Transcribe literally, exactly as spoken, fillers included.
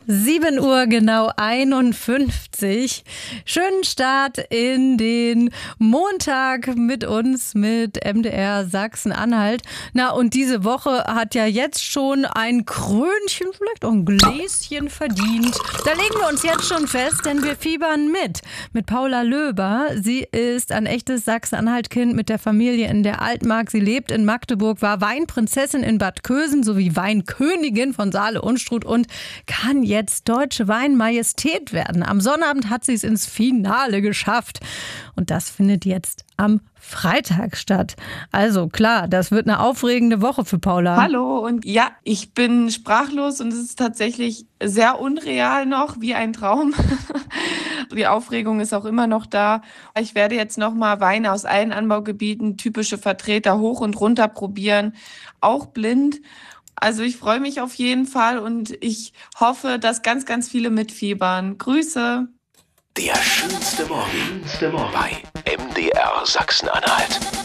sieben Uhr genau einundfünfzig. Schönen Start in den Montag mit uns, mit M D R Sachsen-Anhalt. Na, und diese Woche hat ja jetzt schon ein Krönchen, vielleicht auch ein Gläschen verdient. Da legen wir uns jetzt schon fest, denn wir fiebern mit. Mit Paula Löber. Sie ist ein echtes Sachsen-Anhalt-Kind mit der Familie in der Altmark. Sie lebt in Magdeburg, war Weinprinzessin in Bad Kösen sowie Weinkönigin von Saale-Unstrut und kann jetzt deutsche Weinmajestät werden. Am Sonnabend hat sie es ins Finale geschafft. Und das findet jetzt am Freitag statt. Also klar, das wird eine aufregende Woche für Paula. Hallo, und ja, ich bin sprachlos und es ist tatsächlich sehr unreal noch, wie ein Traum. Die Aufregung ist auch immer noch da. Ich werde jetzt nochmal Weine aus allen Anbaugebieten, typische Vertreter hoch und runter probieren, auch blind. Also ich freue mich auf jeden Fall und ich hoffe, dass ganz, ganz viele mitfiebern. Grüße! Der schönste Morgen bei M D R Sachsen-Anhalt.